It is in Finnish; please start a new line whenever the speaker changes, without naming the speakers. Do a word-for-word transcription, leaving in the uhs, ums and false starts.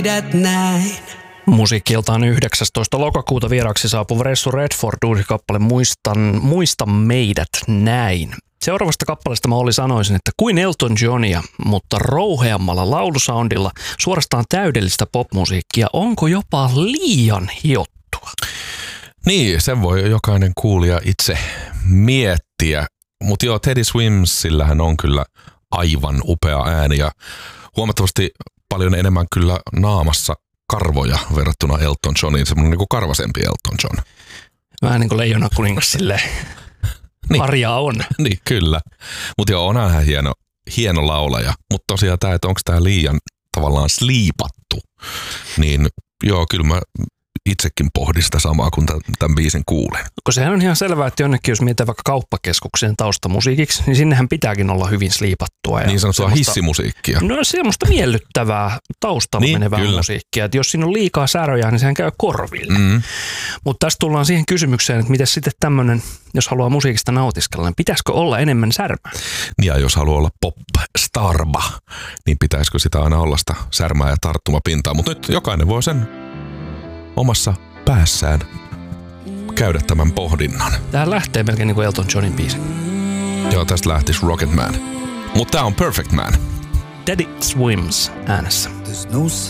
Musiikkiltaan yhdeksästoista lokakuuta vieraaksi saapuva Ressu Redford, uusi kappale Muistan, Muista meidät näin. Seuraavasta kappaleesta mä oli sanoisin, että kuin Elton Johnia, mutta rouheammalla laulusoundilla, suorastaan täydellistä popmusiikkia, onko jopa liian hiottua?
Niin, sen voi jokainen kuulija itse miettiä, mutta joo, Teddy Swimsillähän on kyllä aivan upea ääni ja huomattavasti paljon enemmän kyllä naamassa karvoja verrattuna Elton Johniin, semmoinen niin kuin karvasempi Elton John.
Vähän niin kuin Leijona kuningas silleen.
Niin.
Marjaa on.
Niin, kyllä. Mutta joo, onhan hän hieno, hieno laulaja. Mutta tosiaan tämä, että onko tämä liian tavallaan sliipattu, niin joo, kyllä mä itsekin pohdin sitä samaa, kun tämän biisin kuulen.
Kun sehän on ihan selvää, että jonnekin jos mietitään vaikka kauppakeskuksen taustamusiikiksi, niin sinnehän pitääkin olla hyvin sliipattua. Ja
niin sanottua hissimusiikkia.
No semmoista miellyttävää taustalla niin, menevää kyllä. musiikkia. Että jos siinä on liikaa säröjä, niin sehän käy korville. Mm. Mutta tässä tullaan siihen kysymykseen, että miten sitten tämmöinen, jos haluaa musiikista nautiskella, niin pitäisikö olla enemmän särmää?
Ja jos haluaa olla pop-starba, niin pitäisikö sitä aina olla sitä särmää ja tarttumapintaa. Mutta nyt jokainen voi sen omassa päässään käydä tämän pohdinnan.
Tähän lähtee melkein niin kuin Elton Johnin biisi.
Joo, tästä lähtisi Rocket Man. Mutta tää on Perfect Man.
Teddy Swims äänessä.